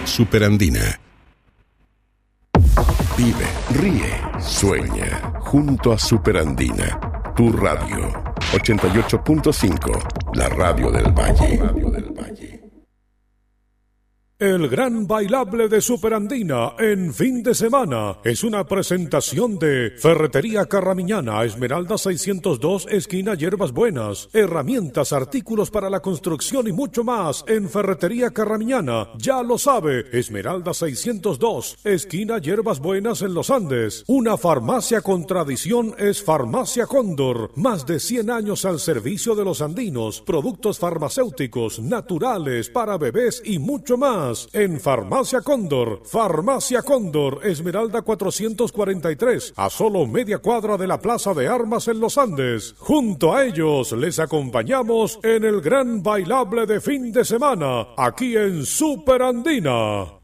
Superandina. Vive, ríe, sueña junto a Superandina. Tu radio 88.5, la radio del Valle. El Gran Bailable de Superandina en fin de semana es una presentación de Ferretería Carramiñana, Esmeralda 602, esquina Hierbas Buenas. Herramientas, artículos para la construcción y mucho más en Ferretería Carramiñana. Ya lo sabe, Esmeralda 602, esquina Hierbas Buenas en Los Andes. Una farmacia con tradición es Farmacia Cóndor. Más de 100 años al servicio de los andinos. Productos farmacéuticos, naturales, para bebés y mucho más. En Farmacia Cóndor, Esmeralda 443, a solo media cuadra de la Plaza de Armas en Los Andes. Junto a ellos les acompañamos en el Gran Bailable de fin de semana, aquí en Superandina.